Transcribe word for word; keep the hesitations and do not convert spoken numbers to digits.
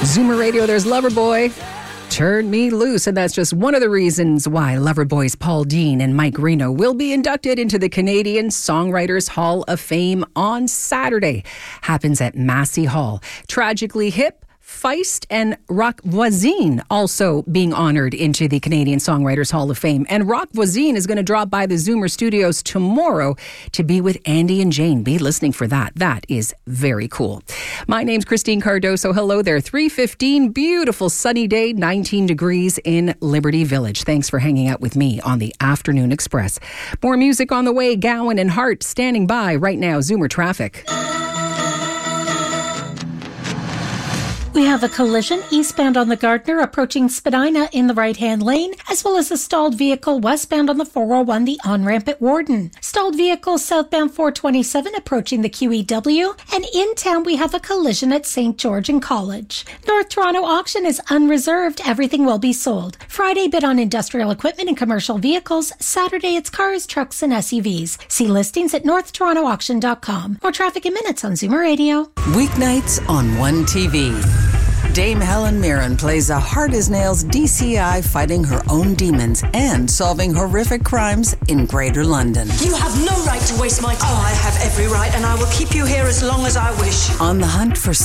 Zoomer Radio, there's Loverboy. Turn Me Loose. And that's just one of the reasons why Loverboy's Paul Dean and Mike Reno will be inducted into the Canadian Songwriters Hall of Fame on Saturday. Happens at Massey Hall. Tragically Hip, Feist, and Rock Voisine also being honored into the Canadian Songwriters Hall of Fame. And Rock Voisine is going to drop by the Zoomer Studios tomorrow to be with Andy and Jane. Be listening for that. That is very cool. My name's Christine Cardoso. Hello there. three fifteen, beautiful sunny day, nineteen degrees in Liberty Village. Thanks for hanging out with me on the Afternoon Express. More music on the way. Gowan and Hart standing by right now. Zoomer traffic. We have a collision eastbound on the Gardner approaching Spadina in the right-hand lane, as well as a stalled vehicle westbound on the four oh one, the on-ramp at Warden. Stalled vehicle southbound four twenty-seven approaching the Q E W, and in town we have a collision at Saint George and College. North Toronto auction is unreserved. Everything will be sold. Friday bid on industrial equipment and commercial vehicles. Saturday it's cars, trucks, and S U Vs. See listings at north toronto auction dot com. More traffic in minutes on Zoomer Radio. Weeknights on One T V. Dame Helen Mirren plays a hard-as-nails D C I fighting her own demons and solving horrific crimes in Greater London. You have no right to waste my time. Oh, I have every right, and I will keep you here as long as I wish. On the hunt for